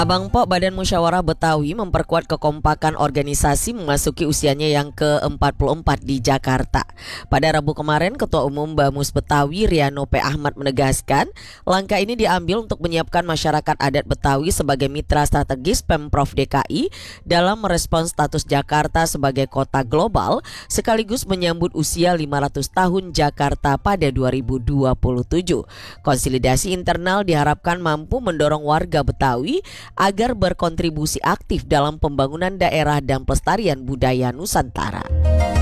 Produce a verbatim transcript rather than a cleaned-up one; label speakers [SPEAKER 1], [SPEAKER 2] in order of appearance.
[SPEAKER 1] Abang Pok Badan Musyawarah Betawi memperkuat kekompakan organisasi memasuki usianya yang ke empat puluh empat di Jakarta. Pada Rabu kemarin, Ketua Umum Bamus Betawi Riano P. Ahmad menegaskan, langkah ini diambil untuk menyiapkan masyarakat adat Betawi sebagai mitra strategis Pemprov D K I dalam merespons status Jakarta sebagai kota global, sekaligus menyambut usia lima ratus tahun Jakarta pada dua ribu dua puluh tujuh. Konsolidasi internal diharapkan mampu mendorong warga Betawi agar berkontribusi aktif dalam pembangunan daerah dan pelestarian budaya Nusantara.